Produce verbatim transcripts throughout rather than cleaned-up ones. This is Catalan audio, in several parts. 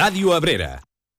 Ràdio Abrera.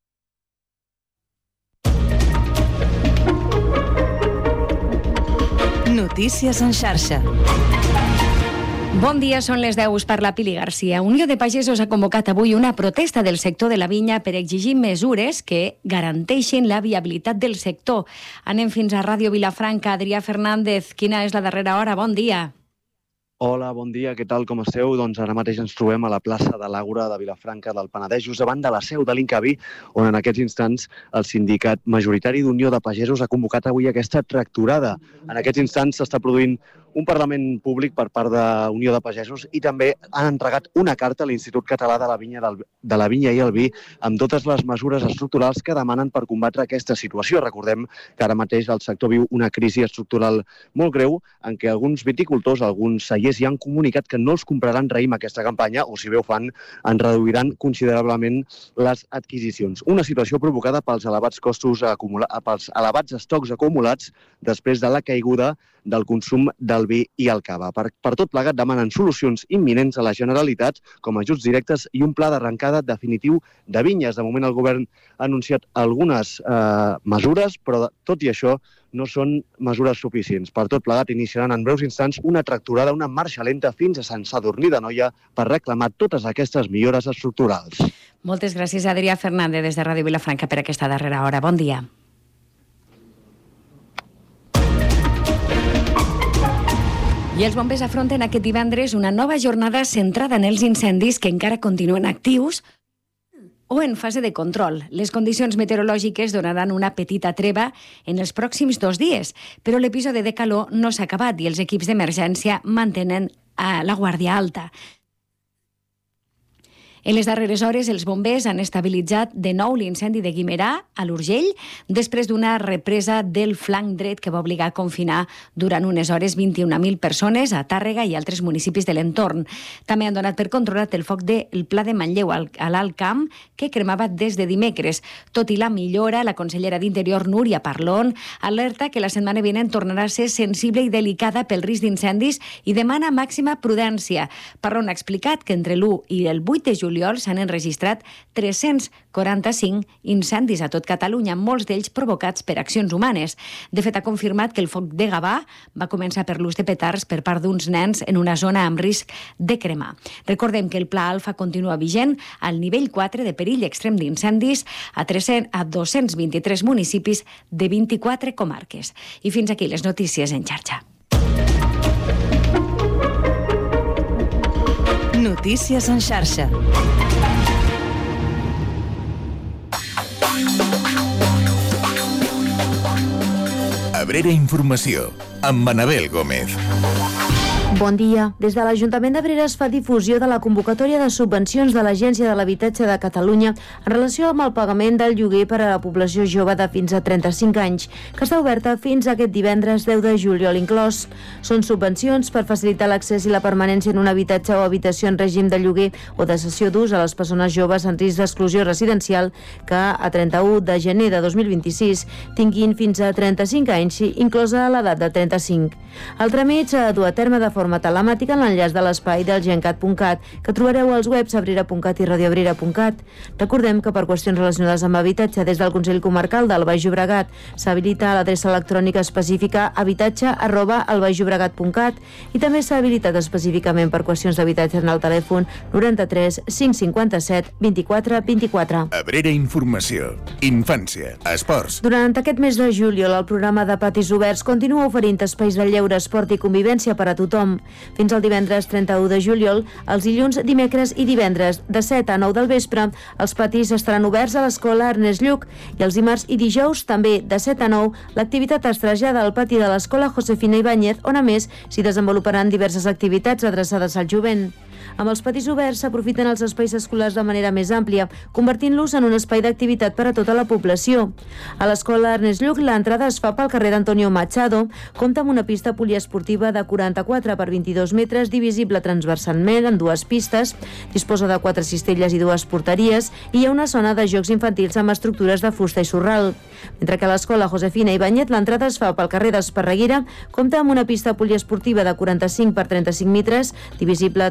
Notícies en xarxa. Bon dia, són les deu, us parla Pili Garcia. Unió de Pagesos ha convocat avui una protesta del sector de la vinya per exigir mesures que garanteixin la viabilitat del sector. Anem fins a Ràdio Vilafranca. Adrià Fernández, quina és la darrera hora? Bon dia. Hola, bon dia, què tal, com esteu? Doncs ara mateix ens trobem a la plaça de l'Àgora de Vilafranca del Penedès, just davant de la seu de l'Incavi, on en aquests instants el sindicat majoritari d'Unió de Pagesos ha convocat avui aquesta tractorada. En aquests instants s'està produint un Parlament públic per part de Unió de Pagesos i també han entregat una carta a l'Institut Català de la Vinya, de la Vinya i el Vi amb totes les mesures estructurals que demanen per combatre aquesta situació. Recordem que ara mateix el sector viu una crisi estructural molt greu en què alguns viticultors, alguns cellers ja han comunicat que no els compraran raïm aquesta campanya o, si bé ho fan, en reduiran considerablement les adquisicions. Una situació provocada pels elevats costos acumulats, pels elevats estocs acumulats després de la caiguda del consum del vi i el cava. Per, per tot plegat demanen solucions imminents a la Generalitat, com ajuts directes i un pla d'arrencada definitiu de vinyes. De moment el govern ha anunciat algunes eh, mesures, però tot i això no són mesures suficients. Per tot plegat iniciaran en breus instants una tractorada, una marxa lenta fins a Sant Sadurní d'Anoia per reclamar totes aquestes millores estructurals. Moltes gràcies, Adrià Fernández, des de Ràdio Vilafranca, per aquesta darrera hora. Bon dia. I els bombers afronten aquest divendres una nova jornada centrada en els incendis que encara continuen actius o en fase de control. Les condicions meteorològiques donaran una petita treva en els pròxims dos dies, però l'episodi de calor no s'ha acabat i els equips d'emergència mantenen la guàrdia alta. En les darreres hores, els bombers han estabilitzat de nou l'incendi de Guimerà, a l'Urgell, després d'una represa del flanc dret que va obligar a confinar durant unes hores vint-i-un mil persones a Tàrrega i altres municipis de l'entorn. També han donat per controlat el foc del Pla de Manlleu a l'Alt Camp, que cremava des de dimecres. Tot i la millora, la consellera d'Interior, Núria Parlon, alerta que la setmana vinent tornarà a ser sensible i delicada pel risc d'incendis i demana màxima prudència. Parlon ha explicat que entre l'u i el vuit de juliol s'han enregistrat tres-cents quaranta-cinc incendis a tot Catalunya, molts d'ells provocats per accions humanes. De fet, ha confirmat que el foc de Gavà va començar per l'ús de petards per part d'uns nens en una zona amb risc de cremar. Recordem que el Pla Alfa continua vigent al nivell quatre de perill extrem d'incendis a, a dos-cents vint-i-tres municipis de vint-i-quatre comarques. I fins aquí les notícies en xarxa. Notícies en xarxa. Abrera Informació, amb Manabel Gómez. Bon dia. Des de l'Ajuntament d'Abrera es fa difusió de la convocatòria de subvencions de l'Agència de l'Habitatge de Catalunya en relació amb el pagament del lloguer per a la població jove de fins a trenta-cinc anys, que està oberta fins a aquest divendres deu de juliol inclòs. Són subvencions per facilitar l'accés i la permanència en un habitatge o habitació en règim de lloguer o de cessió d'ús a les persones joves en risc d'exclusió residencial que a trenta-u de gener de dos mil vint-i-sis tinguin fins a trenta-cinc anys, inclosa l'edat de trenta-cinc. El tràmit s'ha de dur a terme de forma telemàtica en l'enllaç de l'espai del gencat punt cat, que trobareu als webs abrera punt cat i radioabrera punt cat. Recordem que per qüestions relacionades amb habitatge, des del Consell Comarcal del Baix Llobregat s'habilita l'adreça electrònica específica habitatge arroba albaixllobregat punt cat i també s'ha habilitat específicament per qüestions d'habitatge en el telèfon noranta-tres cinc cinquanta-set vint-i-quatre vint-i-quatre. Abrera Informació, infància, esports. Durant aquest mes de juliol, el programa de patis oberts continua oferint espais de lleure, esport i convivència per a tothom. Fins al divendres trenta-u de juliol, els dilluns, dimecres i divendres de set a nou del vespre, els patis estaran oberts a l'escola Ernest Lluch i els dimarts i dijous, també de set a nou, l'activitat es trasllada al pati de l'escola Josefina Ibáñez, on a més s'hi desenvoluparan diverses activitats adreçades al jovent. Amb els patis oberts s'aprofiten els espais escolars de manera més àmplia, convertint-los en un espai d'activitat per a tota la població. A l'escola Ernest Lluch l'entrada es fa pel carrer d'Antonio Machado, compta amb una pista poliesportiva de quaranta-quatre per vint-i-dos metres, divisible transversalment en dues pistes, disposa de quatre cistelles i dues porteries i hi ha una zona de jocs infantils amb estructures de fusta i sorral. Mentre que a l'escola Josefina Ibáñez l'entrada es fa pel carrer d'Esparreguera, compta amb una pista poliesportiva de quaranta-cinc per trenta-cinc metres, divisible transversalment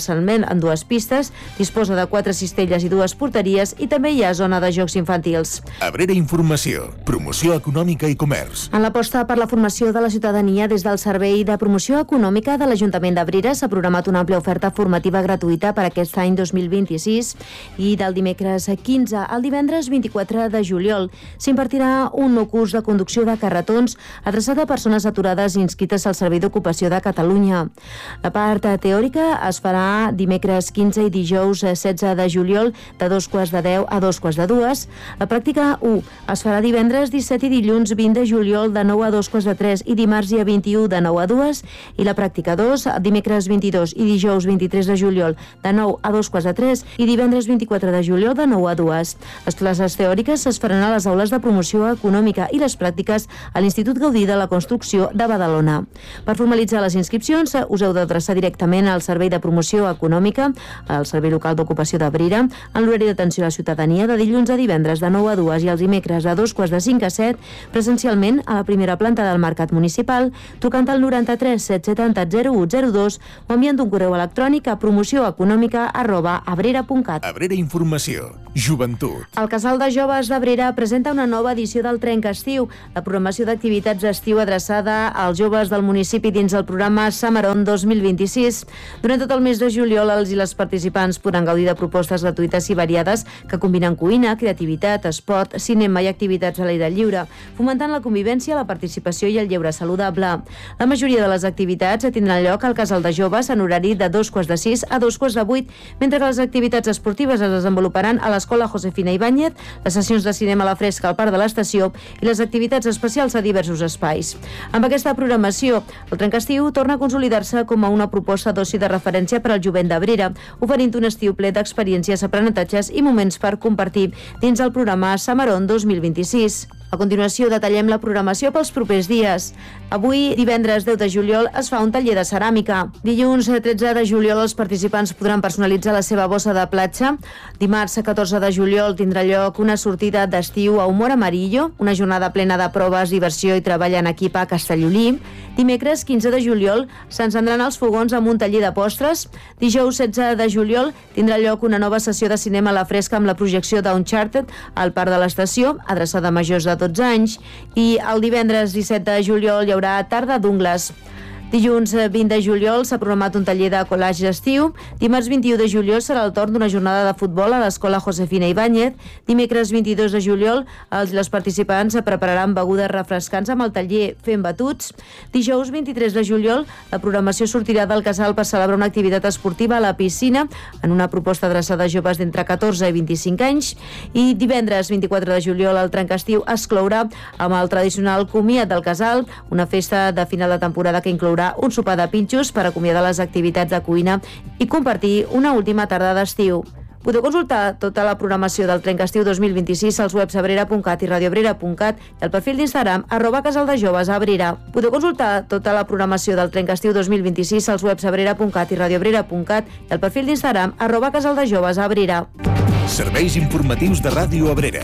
parcialment en dues pistes, disposa de quatre cistelles i dues porteries i també hi ha zona de jocs infantils. Abrera Informació, promoció econòmica i comerç. En l'aposta per la formació de la ciutadania des del Servei de Promoció Econòmica de l'Ajuntament d'Abrera s'ha programat una àmplia oferta formativa gratuïta per aquest any dos mil vint-i-sis i del dimecres quinze al divendres vint-i-quatre de juliol s'impartirà un nou curs de conducció de carretons adreçat a persones aturades inscrites al Servei d'Ocupació de Catalunya. La part teòrica es farà dimecres quinze i dijous setze de juliol de dos quarts de deu a dos quarts de dues. La pràctica u es farà divendres disset i dilluns vint de juliol de nou a dos quarts de tres i dimarts dia vint-i-u de nou a dues i la pràctica dos dimecres vint-i-dos i dijous vint-i-tres de juliol de nou a dos quarts de tres i divendres vint-i-quatre de juliol de nou a dues. Les classes teòriques es faran a les aules de promoció econòmica i les pràctiques a l'Institut Gaudí de la Construcció de Badalona. Per formalitzar les inscripcions us heu d'adreçar directament al Servei de Promoció Econòmica, al Servei Local d'Ocupació d'Abrera, en l'horari d'atenció a la ciutadania de dilluns a divendres de nou a dues i els dimecres de dos quarts de cinc a set, presencialment a la primera planta del Mercat Municipal, tocant al noranta-tres set setanta zero u zero dos o enviant un correu electrònic a promocioeconòmica arroba abrera punt cat. Abrera Informació, joventut. El Casal de Joves d'Abrera presenta una nova edició del Trenca Estiu, la programació d'activitats d'estiu adreçada als joves del municipi dins el programa Summer On dos mil vint-i-sis. Durant tot el mes de juliol, els i les participants podran gaudir de propostes gratuïtes i variades que combinen cuina, creativitat, esport, cinema i activitats a l'aire lliure, fomentant la convivència, la participació i el lleure saludable. La majoria de les activitats tindran lloc al Casal de Joves en horari de dos quarts de sis a dos quarts de vuit, mentre que les activitats esportives es desenvoluparan a l'Escola Josefina Ibáñez, les sessions de cinema a la fresca al Parc de l'Estació i les activitats especials a diversos espais. Amb aquesta programació, el Trenca Estiu torna a consolidar-se com a una proposta d'oci de referència per al jovent d'Abrera, oferint un estiu ple d'experiències, aprenentatges i moments per compartir dins el programa Summer On dos mil vint-i-sis. A continuació, detallem la programació pels propers dies. Avui, divendres deu de juliol, es fa un taller de ceràmica. Dilluns tretze de juliol, els participants podran personalitzar la seva bossa de platja. Dimarts catorze de juliol tindrà lloc una sortida d'estiu a Humor Amarillo, una jornada plena de proves, diversió i treball en equip a Castellolí. Dimecres quinze de juliol s'encendran els fogons amb un taller de postres. Dijous setze de juliol tindrà lloc una nova sessió de cinema a la fresca amb la projecció d'Uncharted al Parc de l'Estació, adreçada a majors de dotze anys, i el divendres disset de juliol hi haurà tarda d'ungles. Dilluns vint de juliol s'ha programat un taller de collage d'estiu. Dimarts vint-i-u de juliol serà el torn d'una jornada de futbol a l'Escola Josefina Ibáñez. Dimecres vint-i-dos de juliol els i les participants prepararan begudes refrescants amb el taller Fent Batuts. Dijous vint-i-tres de juliol la programació sortirà del casal per celebrar una activitat esportiva a la piscina en una proposta adreçada a joves d'entre catorze i vint-i-cinc anys. I divendres vint-i-quatre de juliol el Trenca Estiu es clourà amb el tradicional comiat del casal, una festa de final de temporada que inclourà un sopar de pinxos per acomiadar les activitats de cuina i compartir una última tarda d'estiu. Podeu consultar tota la programació del Trenca Estiu dos mil vint-i-sis als webs abrera punt cat i radioabrera punt cat i al perfil d'Instagram arroba Casal de Joves Abrera. Podeu consultar tota la programació del Trenca Estiu dos mil vint-i-sis als webs abrera punt cat i radioabrera punt cat i al perfil d'Instagram arroba Casal de Joves Abrera. Serveis informatius de Ràdio Abrera.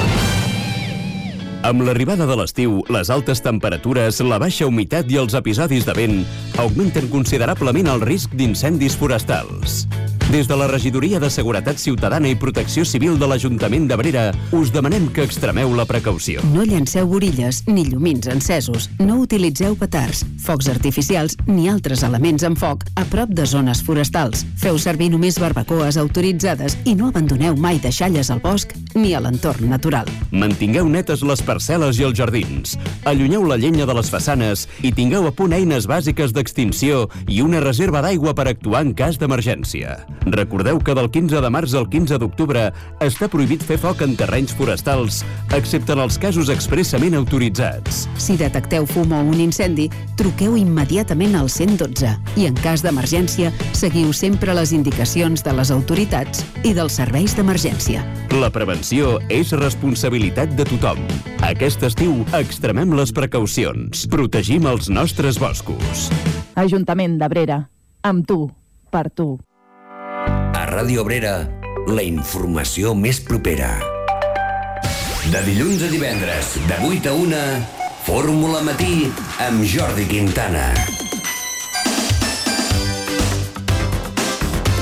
Amb l'arribada de l'estiu, les altes temperatures, la baixa humitat i els episodis de vent augmenten considerablement el risc d'incendis forestals. Des de la Regidoria de Seguretat Ciutadana i Protecció Civil de l'Ajuntament d'Abrera us demanem que extremeu la precaució. No llanceu borilles ni llumins encesos. No utilitzeu petards, focs artificials ni altres elements amb foc a prop de zones forestals. Feu servir només barbacoes autoritzades i no abandoneu mai deixalles al bosc ni a l'entorn natural. Mantingueu netes les parcel·les i els jardins. Allunyeu la llenya de les façanes i tingueu a punt eines bàsiques d'extinció i una reserva d'aigua per actuar en cas d'emergència. Recordeu que del quinze de març al quinze d'octubre està prohibit fer foc en terrenys forestals, excepte en els casos expressament autoritzats. Si detecteu fum o un incendi, truqueu immediatament al cent dotze i en cas d'emergència seguiu sempre les indicacions de les autoritats i dels serveis d'emergència. La prevenció és responsabilitat de tothom. Aquest estiu extremem les precaucions. Protegim els nostres boscos. Ajuntament d'Abrera. Amb tu. Per tu. A Ràdio Abrera, la informació més propera. De dilluns a divendres, de vuit a una, Fórmula Matí amb Jordi Quintana.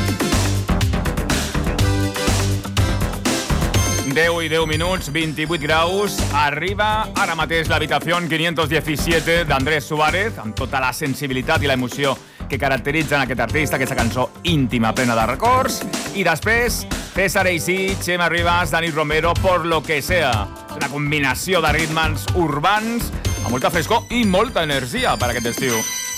deu i deu minuts, vint-i-vuit graus. Arriba ara mateix l'habitació quinientos diecisiete d'Andrés Suárez, amb tota la sensibilitat i la emoció que caracteritzen aquest artista, aquesta cançó íntima, plena de records. I després, César Així, Chema Rivas, Dani Romero, Por lo que sea. Una combinació de ritmes urbans amb molta frescor i molta energia per aquest estiu.